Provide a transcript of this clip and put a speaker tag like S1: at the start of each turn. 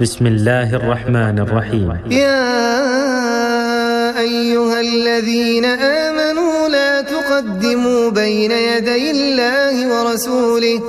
S1: بسم الله الرحمن الرحيم.
S2: يا أيها الذين آمنوا لا تقدموا بين يدي الله ورسوله